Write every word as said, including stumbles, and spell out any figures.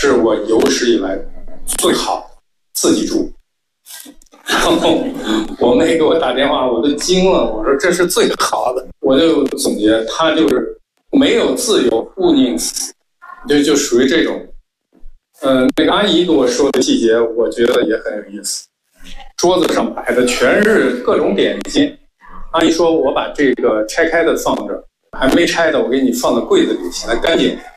是我有史以来最好的，自己住。然后我妹给我打电话，我都惊了，我说这是最好的。我就总结，他就是没有自由，勿宁死，就就属于这种。嗯、呃，那个阿姨跟我说的细节，我觉得也很有意思。桌子上摆的全是各种点心，阿姨说我把这个拆开的放这儿，还没拆的我给你放到柜子里，显得干净。